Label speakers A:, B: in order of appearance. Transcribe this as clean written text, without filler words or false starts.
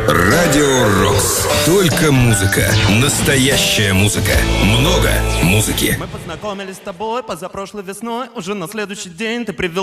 A: Радио Рокс. Только музыка. Настоящая музыка. Много музыки.
B: Мы познакомились с тобой позапрошлой весной. Уже на следующий день ты привел